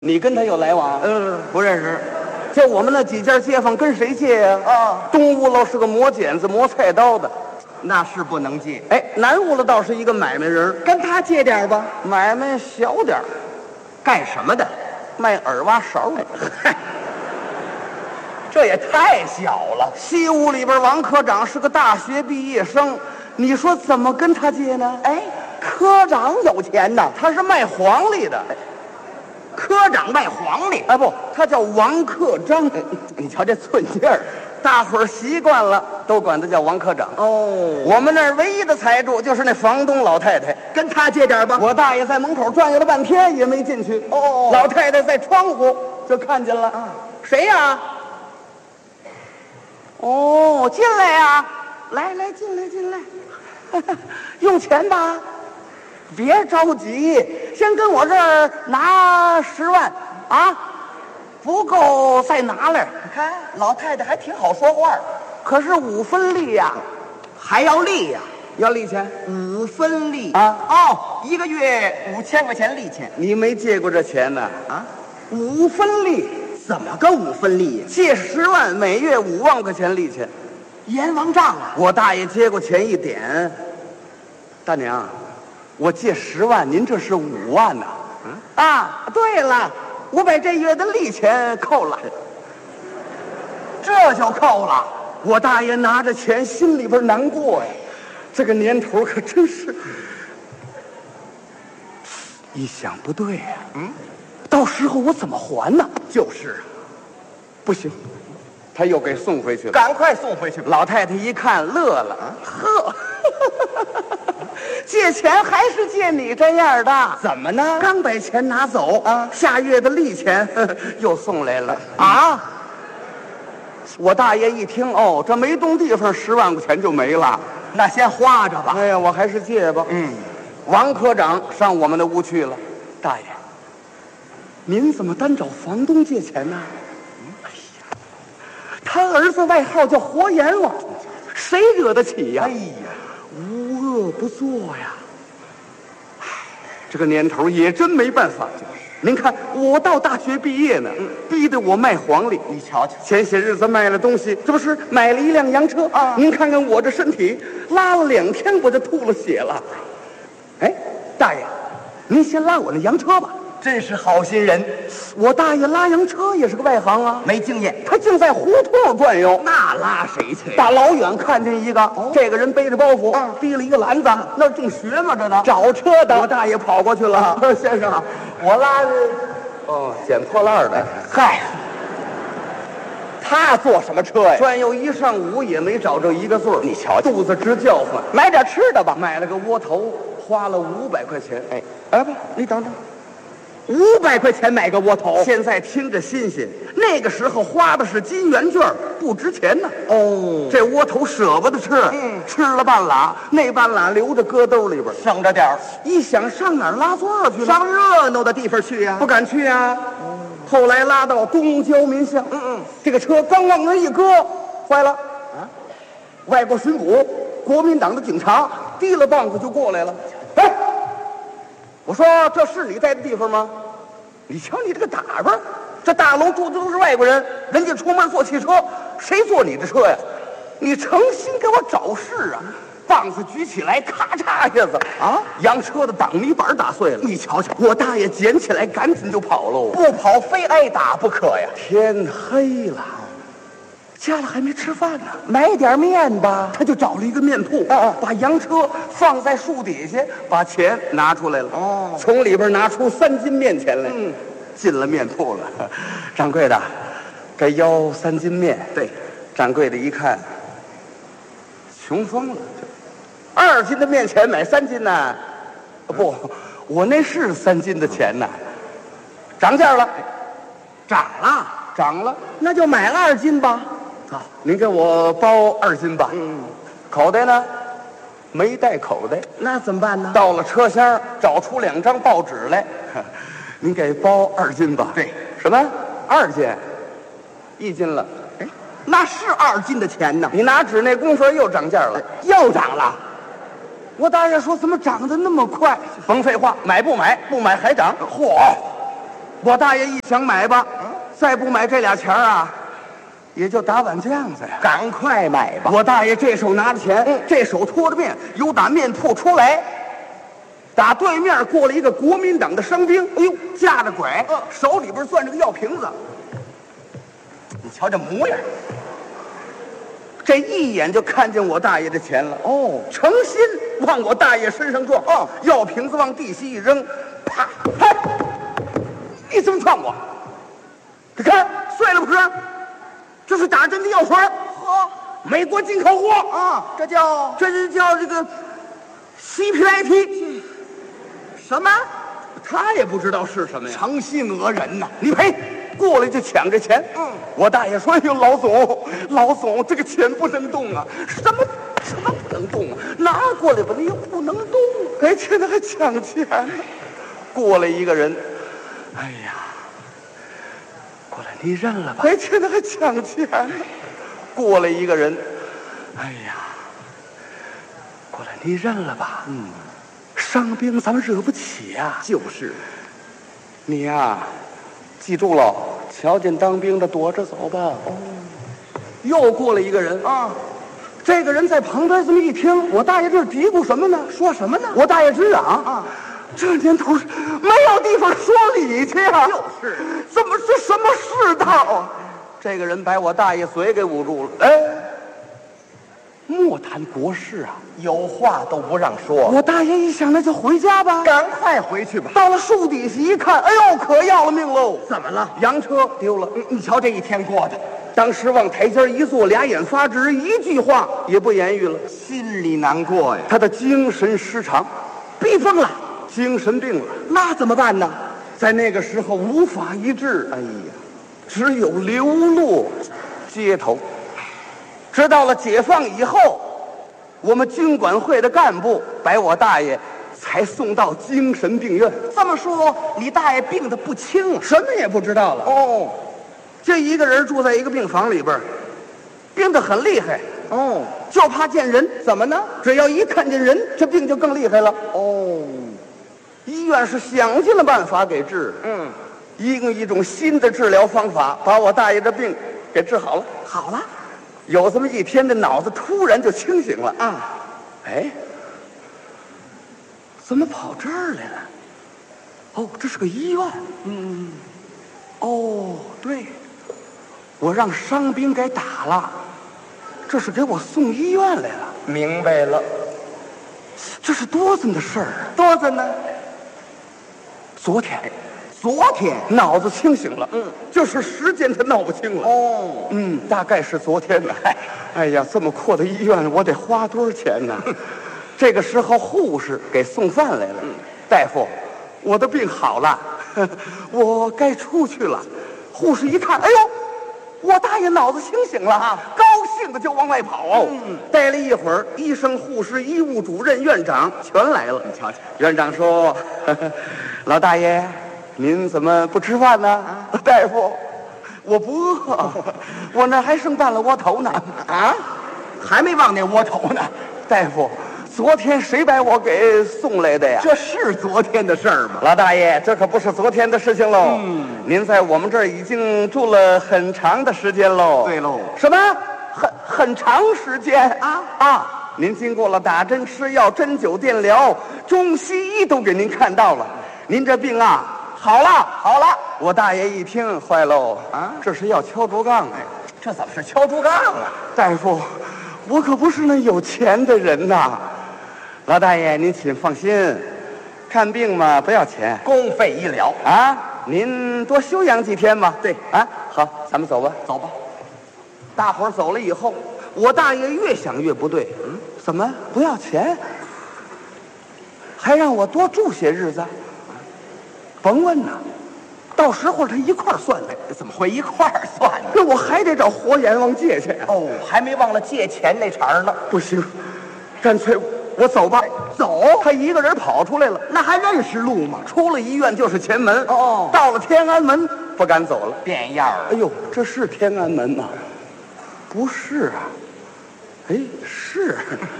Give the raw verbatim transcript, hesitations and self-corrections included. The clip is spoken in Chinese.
你跟他有来往？ 呃，不认识。 就我们那几家街坊跟谁借呀？ 啊， 东屋楼是个磨剪子、磨菜刀的， 那是不能借。 哎，南屋楼倒是一个买卖人， 跟他借点吧。 买卖小点儿， 干什么的？ 卖耳挖勺的。 嗨，这也太小了。 西屋里边王科长是个大学毕业生，你说怎么跟他借呢？ 哎，科长有钱呐， 他是卖黄历的。 科长卖黄历啊不，他叫王克章。 你瞧这寸劲儿， 大伙儿习惯了，都管他叫王科长。 哦， 我们那儿唯一的财主就是那房东老太太， 跟他借点吧。 我大爷在门口转悠了半天也没进去。 哦， 老太太在窗户就看见了。 啊， 谁呀？哦，进来呀！来来，进来进来，用钱吧。别着急，先跟我这儿拿十万啊，不够再拿来。 你看老太太还挺好说话。 可是五分利呀， 还要利呀？ 要利钱五分利啊？ 哦，一个月五千块钱利钱。 你没借过这钱呢？ 啊， 五分利怎么个五分利呀？ 借十万，每月五万块钱利钱。 阎王账啊！ 我大爷接过钱一点，大娘，我借十万，您这是五万呐、 嗯？ 啊，对了，我把这月的利钱扣了， 这就扣了。 我大爷拿着钱，心里边难过呀。这个年头可真是，一想不对呀、啊， 嗯， 到时候我怎么还呢？ 就是啊， 不行，他又给送回去了。 赶快送回去吧。 老太太一看乐了，啊、呵。借钱还是借你这样的？ 怎么呢？ 刚把钱拿走啊， 下月的利钱呵呵又送来了啊！ 我大爷一听，哦，这没动地方，十万块钱就没了。 那先花着吧。 哎呀，我还是借吧。 嗯， 王科长上我们的屋去了。大爷，您怎么单找房东借钱呢？哎呀，他儿子外号叫活阎王，谁惹得起呀？ 哎呀， 无恶不作呀！唉，这个年头也真没办法。您看，我到大学毕业呢，嗯、逼得我卖黄历。 你瞧瞧， 前些日子卖了东西，这不是买了一辆洋车啊？ 您看看我这身体，拉了两天我就吐了血了。哎，大爷，您先拉我那洋车吧。 真是好心人。 我大爷拉洋车也是个外行啊， 没经验， 他净在胡同转悠。 那拉谁去？ 大老远看见一个，哦、这个人背着包袱， 嗯、 提了一个篮子，那正学嘛着呢。 找车的， 我大爷跑过去了。先生，我拉的，哦，捡破烂的。 嗨，他坐什么车呀？ 转悠一上午也没找着一个座。 你瞧， 肚子直叫唤。 买点吃的吧。 买了个窝头，花了五百块钱。 哎， 哎不，你等等。 五百块钱买个窝头， 现在听着新鲜，那个时候花的是金圆券，不值钱呢。 哦， 这窝头舍不得吃， 嗯， 吃了半拉，那半拉留着搁兜里边， 省着点儿。 一想上哪儿拉座去了？ 上热闹的地方去呀、啊， 不敢去呀、啊。哦、后来拉到公交民巷， 嗯嗯， 这个车刚往那一搁，坏了啊！外国巡捕，国民党的警察提了棒子就过来了。哎，我说这是你在的地方吗？你瞧你这个打扮，这大楼住的都是外国人，人家出门坐汽车，谁坐你的车呀？你诚心给我找事啊！棒子举起来，咔嚓一下子啊，洋车的挡泥板打碎了。 你瞧瞧， 我大爷捡起来赶紧就跑喽， 不跑非挨打不可呀！ 天黑了，家里还没吃饭呢， 买点面吧。 他就找了一个面铺， 啊啊， 把洋车放在树底下，把钱拿出来了。 哦， 从里边拿出三斤面钱来， 嗯， 进了面铺了。掌柜的，该要三斤面。 对， 掌柜的一看，穷疯了，二斤的面钱买三斤呢？不，我那是三斤的钱呢，涨价了， 涨了， 涨了， 那就买二斤吧。 好，您给我包二斤吧。 嗯， 口袋呢？没带口袋。 那怎么办呢？ 到了车厢，找出两张报纸来，您给包二斤吧。 对， 什么二斤？一斤了。 哎，那是二斤的钱呢。 你拿纸那功夫又涨价了， 又涨了。 我大爷说怎么涨得那么快？甭废话，买不买？不买还涨。 嚯！ 我大爷一想买吧，再不买这俩钱儿啊，也就打碗酱子呀。 赶快买吧！ 我大爷这手拿着钱， 嗯这手托着面，由打面铺出来，打对面过来一个国民党的伤兵，哎呦，架着拐， 嗯手里边攥着个药瓶子， 你瞧这模样， 这一眼就看见我大爷的钱了。 哦， 诚心往我大爷身上撞， 哦药瓶子往地下一扔，啪，嗨，一声撞我，你看碎了不是？这是打针的药水， 呵， 美国进口货啊，这叫这就叫这个 C P I P， 什么？ 他也不知道是什么呀。 诚信讹人呐！ 你赔，过来就抢这钱。 嗯， 我大爷说：“哎呦，老总，老总，这个钱不能动啊！什么什么不能动啊？拿过来吧，你又不能动。哎，现在还抢钱呢。”过来一个人，哎呀，过来，你认了吧。哎，现在还抢钱呢。过来一个人，哎呀，过来，你认了吧。嗯，伤兵咱们惹不起呀、 就是， 你呀、记住了，瞧见当兵的躲着走吧。哦，又过来一个人啊， 这个人在旁边这么一听，我大爷这嘀咕什么呢？ 说什么呢？ 我大爷直嚷啊， 这年头没有地方说理去啊！ 就是， 怎么这什么世道啊？这个人把我大爷嘴给捂住了。哎，莫谈国事啊！ 有话都不让说， 我大爷一想，那就回家吧。 赶快回去吧。 到了树底下一看，哎呦，可要了命喽！ 怎么了？ 洋车丢了。 你你瞧这一天过的， 当时往台阶一坐，俩眼发直，一句话也不言语了。 心里难过呀。 他的精神失常， 逼疯了， 精神病了。 那怎么办呢？ 在那个时候无法医治，哎呀，只有流落街头。直到了解放以后，我们军管会的干部把我大爷才送到精神病院。 这么说，你大爷病得不轻啊？ 什么也不知道了。 哦， 这一个人住在一个病房里边，病得很厉害， 哦， 就怕见人。 怎么呢？ 只要一看见人，这病就更厉害了。 哦， 医院是想尽了办法给治， 嗯， 用一种新的治疗方法把我大爷的病给治好了。 好了， 有这么一天，这脑子突然就清醒了。 啊， 哎，怎么跑这儿来了？哦，这是个医院。 嗯， 哦，对，我让伤兵给打了，这是给我送医院来了。 明白了。 这是多森的事儿啊！ 多子呢？ 昨天昨天。 脑子清醒了， 嗯， 就是时间他闹不清了。 哦， 嗯，大概是昨天呢。哎呀，这么阔的医院，我得花多少钱呢？这个时候，护士给送饭来了。大夫，我的病好了，我该出去了。护士一看，哎呦，我大爷脑子清醒了啊，高兴的就往外跑。 嗯， 待了一会儿，医生、护士、医务主任、院长全来了。 你瞧瞧， 院长说：“老大爷，您怎么不吃饭呢？” 啊， 大夫，我不饿，我那还剩半拉窝头呢。 啊，还没往那窝头呢。 大夫，昨天谁把我给送来的呀？ 这是昨天的事儿吗？ 老大爷，这可不是昨天的事情喽。嗯，您在我们这儿已经住了很长的时间喽。 对喽。 什么？很很长时间啊啊！您经过了打针、吃药、针灸、电疗，中西医都给您看到了，您这病啊好了，好了。我大爷一听，坏喽啊， 这是要敲竹杠哎！ 这怎么是敲竹杠啊？ 大夫，我可不是那有钱的人呐。老大爷，您请放心，看病嘛不要钱， 公费医疗啊，您多休养几天嘛。 对啊，好，咱们走吧。 走吧。 大伙儿走了以后，我大爷越想越不对，嗯，怎么不要钱，还让我多住些日子？甭问呐，到时候他一块儿算来。 怎么会一块儿算呢？ 那我还得找活阎王借去呀。 哦，还没忘了借钱那茬儿呢。 不行，干脆我走吧。 走？ 他一个人跑出来了， 那还认识路吗？ 出了医院就是前门。 哦， 到了天安门不敢走了。 变样了。 哎呦，这是天安门吗？不是啊。哎，是。